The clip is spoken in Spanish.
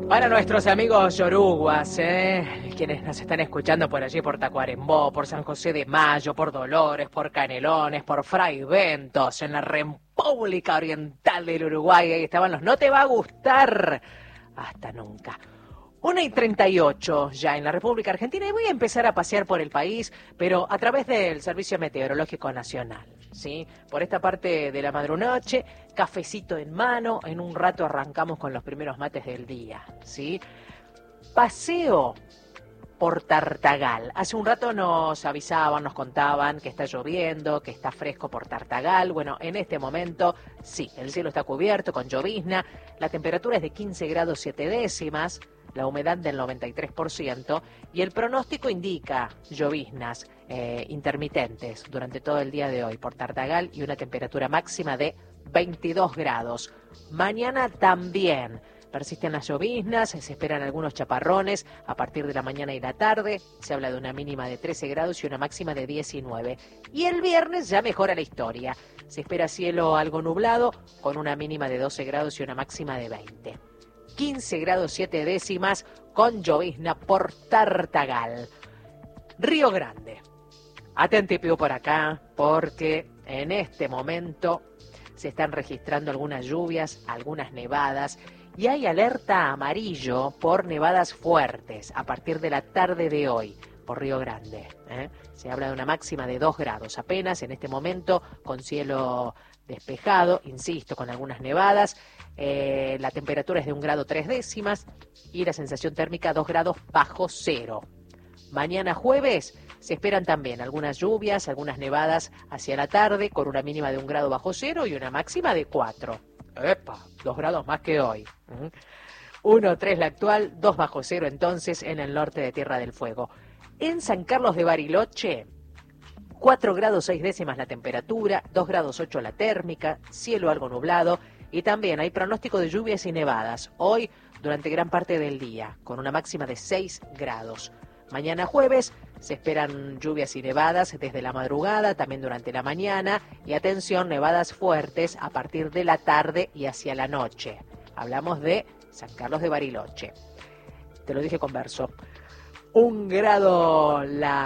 Para nuestros amigos yoruguas, quienes nos están escuchando por allí, por Tacuarembó, por San José de Mayo, por Dolores, por Canelones, por Fraiventos, en la República Oriental del Uruguay, ahí estaban los "No te va a gustar" hasta nunca. 1:38 ya en la República Argentina y voy a empezar a pasear por el país, pero a través del Servicio Meteorológico Nacional, ¿sí? Por esta parte de la madrunoche, cafecito en mano, en un rato arrancamos con los primeros mates del día, ¿sí? Paseo por Tartagal. Hace un rato nos avisaban, nos contaban que está lloviendo, que está fresco por Tartagal. Bueno, en este momento, sí, el cielo está cubierto con llovizna, la temperatura es de 15 grados 7 décimas, la humedad del 93% y el pronóstico indica lloviznas intermitentes durante todo el día de hoy por Tartagal y una temperatura máxima de 22 grados. Mañana también persisten las lloviznas, se esperan algunos chaparrones a partir de la mañana y la tarde, se habla de una mínima de 13 grados y una máxima de 19. Y el viernes ya mejora la historia, se espera cielo algo nublado con una mínima de 12 grados y una máxima de 20. 15 grados 7 décimas con llovizna por Tartagal. Río Grande. Atentipio por acá porque en este momento se están registrando algunas lluvias, algunas nevadas y hay alerta amarillo por nevadas fuertes a partir de la tarde de hoy por Río Grande. Se habla de una máxima de 2 grados apenas en este momento con cielo despejado, insisto, con algunas nevadas. La temperatura es de 1 grado 3 décimas y la sensación térmica 2 grados bajo cero. Mañana jueves se esperan también algunas lluvias, algunas nevadas hacia la tarde con una mínima de 1 grado bajo cero y una máxima de 4. ¡Epa! 2 grados más que hoy. 1,3 la actual, 2 bajo cero entonces en el norte de Tierra del Fuego. En San Carlos de Bariloche, 4 grados 6 décimas la temperatura, 2 grados 8 la térmica, cielo algo nublado y también hay pronóstico de lluvias y nevadas hoy durante gran parte del día, con una máxima de 6 grados. Mañana jueves se esperan lluvias y nevadas desde la madrugada, también durante la mañana y atención, nevadas fuertes a partir de la tarde y hacia la noche. Hablamos de San Carlos de Bariloche. Te lo dije con verso. 1 grado la